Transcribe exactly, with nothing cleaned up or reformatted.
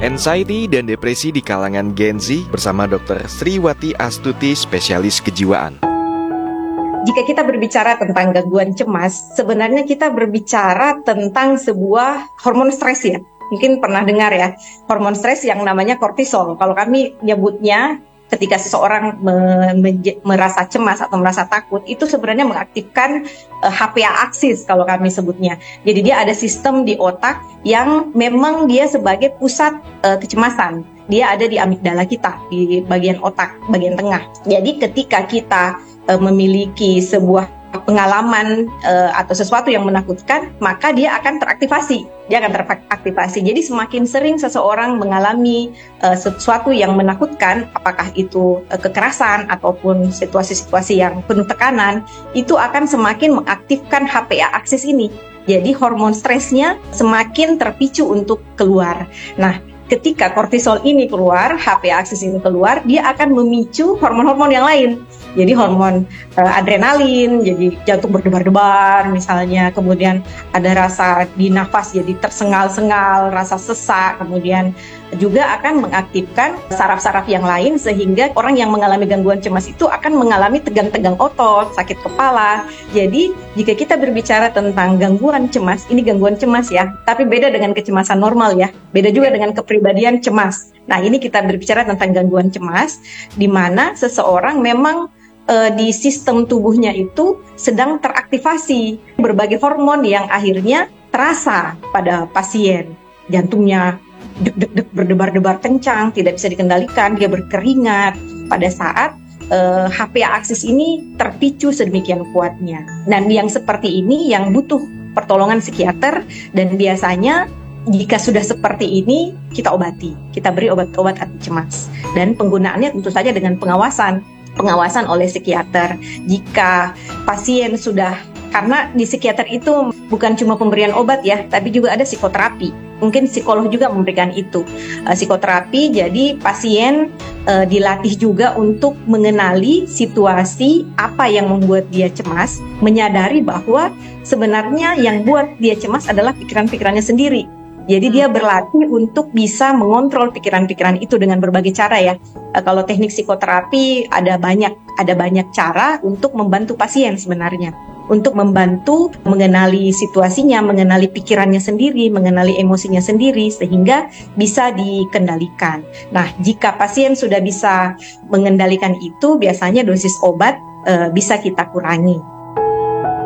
Anxiety dan depresi di kalangan Gen Z bersama dokter Sriwati Astuti, spesialis kejiwaan. Jika kita berbicara tentang gangguan cemas, sebenarnya kita berbicara tentang sebuah hormon stres ya. Mungkin pernah dengar ya, hormon stres yang namanya kortisol. Kalau kami nyebutnya, ketika seseorang me- me- merasa cemas atau merasa takut, itu sebenarnya mengaktifkan uh, H P A aksis kalau kami sebutnya. Jadi dia ada sistem di otak yang memang dia sebagai pusat uh, kecemasan. Dia ada di amigdala kita, di bagian otak, bagian tengah. Jadi ketika kita uh, memiliki sebuah pengalaman uh, atau sesuatu yang menakutkan, maka dia akan teraktivasi. Dia akan teraktivasi. Jadi semakin sering seseorang mengalami uh, sesuatu yang menakutkan, apakah itu uh, kekerasan ataupun situasi-situasi yang penuh tekanan, itu akan semakin mengaktifkan H P A aksis ini. Jadi hormon stresnya semakin terpicu untuk keluar. Nah, ketika kortisol ini keluar, H P A aksis ini keluar, dia akan memicu hormon-hormon yang lain. Jadi hormon uh, adrenalin, jadi jantung berdebar-debar misalnya, kemudian ada rasa di nafas jadi tersengal-sengal, rasa sesak, kemudian juga akan mengaktifkan saraf-saraf yang lain sehingga orang yang mengalami gangguan cemas itu akan mengalami tegang-tegang otot, sakit kepala. Jadi jika kita berbicara tentang gangguan cemas, ini gangguan cemas ya, tapi beda dengan kecemasan normal ya, beda juga dengan kepribadian cemas. Nah, ini kita berbicara tentang gangguan cemas, di mana seseorang memang e, di sistem tubuhnya itu sedang teraktivasi berbagai hormon yang akhirnya terasa pada pasien. Jantungnya deg-deg-deg berdebar-debar kencang, tidak bisa dikendalikan, dia berkeringat pada saat e, H P A aksis ini terpicu sedemikian kuatnya. Dan yang seperti ini yang butuh pertolongan psikiater, dan biasanya jika sudah seperti ini, kita obati. Kita beri obat-obat anti cemas. Dan penggunaannya tentu saja dengan pengawasan. Pengawasan oleh psikiater. Jika pasien sudah, karena di psikiater itu bukan cuma pemberian obat ya, tapi juga ada psikoterapi. Mungkin psikolog juga memberikan itu. Uh, psikoterapi, jadi pasien uh, dilatih juga untuk mengenali situasi apa yang membuat dia cemas, menyadari bahwa sebenarnya yang buat dia cemas adalah pikiran-pikirannya sendiri. Jadi dia berlatih untuk bisa mengontrol pikiran-pikiran itu dengan berbagai cara ya. E, kalau teknik psikoterapi ada banyak, ada banyak cara untuk membantu pasien sebenarnya. Untuk membantu mengenali situasinya, mengenali pikirannya sendiri, mengenali emosinya sendiri, sehingga bisa dikendalikan. Nah, jika pasien sudah bisa mengendalikan itu, biasanya dosis obat e, bisa kita kurangi.